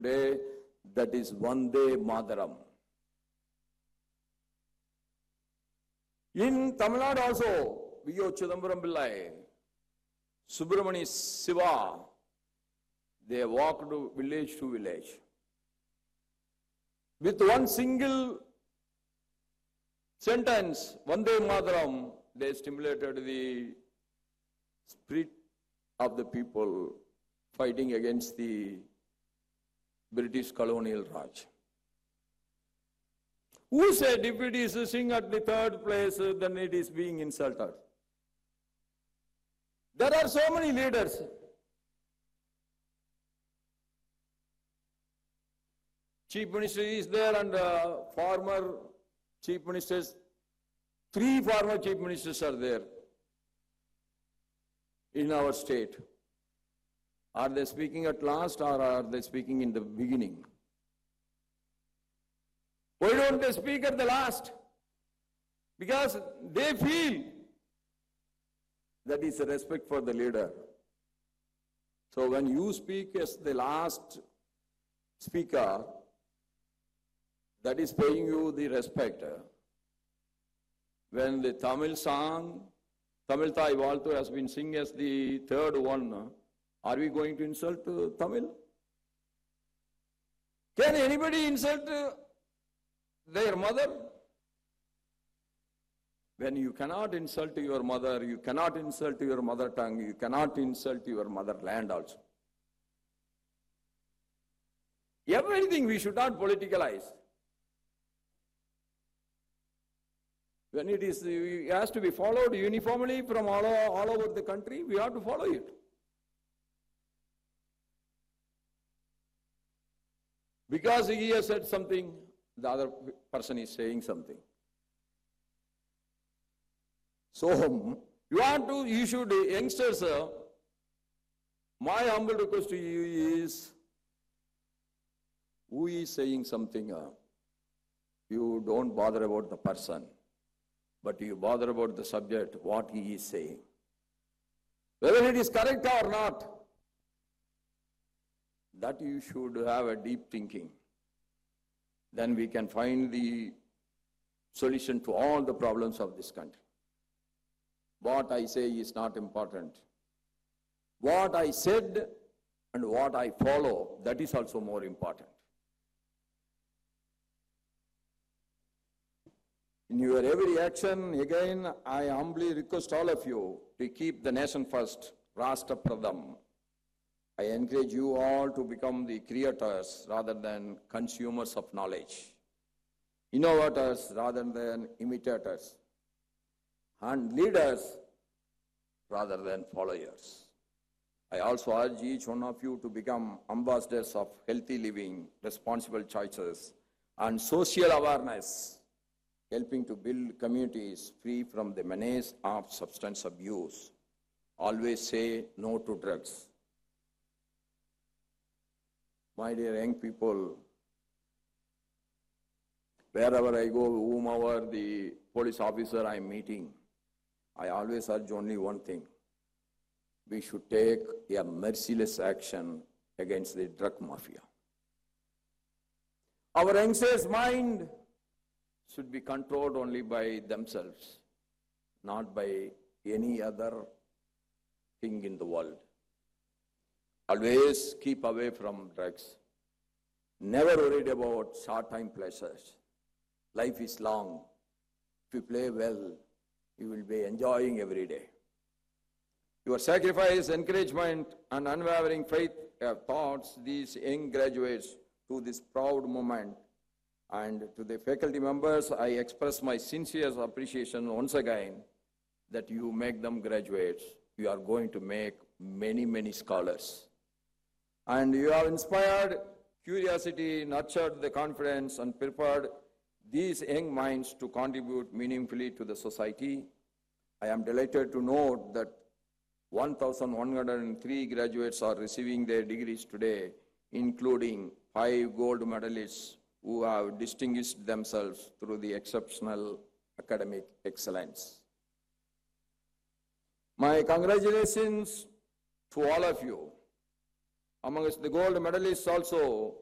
today, that is Vande Mataram. In Tamil Nadu also, V.O. Chidambaram Pillai, Subramani Siva, they walked village to village. With one single sentence, Vande Mataram, they stimulated the spirit of the people fighting against the British colonial Raj. Who said if it is sing at the third place, then it is being insulted? There are so many leaders. Chief Minister is there and former Chief Ministers, 3 former Chief Ministers are there in our state. Are they speaking at last or are they speaking in the beginning? Why don't they speak at the last? Because they feel that is a respect for the leader. So when you speak as the last speaker, that is paying you the respect. When the Tamil song, Tamil Thai Valtu has been sung as the third one, are we going to insult Tamil? Can anybody insult their mother? When you cannot insult your mother, you cannot insult your mother tongue, you cannot insult your motherland also. Everything we should not politicalize. When it has to be followed uniformly from all over the country, we have to follow it. Because he has said something, the other person is saying something. So, you should, youngsters, my humble request to you is, who is saying something, you don't bother about the person, but you bother about the subject, what he is saying. Whether it is correct or not, that you should have a deep thinking. Then we can find the solution to all the problems of this country. What I say is not important. What I said and what I follow, that is also more important. In your every action, again, I humbly request all of you to keep the nation first, Rashtra Pradham. I encourage you all to become the creators rather than consumers of knowledge, innovators rather than imitators, and leaders rather than followers. I also urge each one of you to become ambassadors of healthy living, responsible choices, and social awareness, helping to build communities free from the menace of substance abuse. Always say no to drugs. My dear young people, wherever I go, whomever the police officer I am meeting, I always urge only one thing. We should take a merciless action against the drug mafia. Our youngsters' mind should be controlled only by themselves, not by any other thing in the world. Always keep away from drugs. Never worried about short-time pleasures. Life is long. If you play well, you will be enjoying every day. Your sacrifice, encouragement, and unwavering faith have taught these young graduates to this proud moment. And to the faculty members, I express my sincere appreciation once again that you make them graduates. You are going to make many, many scholars. And you have inspired curiosity, nurtured the confidence, and prepared these young minds to contribute meaningfully to the society. I am delighted to note that 1,103 graduates are receiving their degrees today, including 5 gold medalists who have distinguished themselves through the exceptional academic excellence. My congratulations to all of you. Amongst the gold medalists also,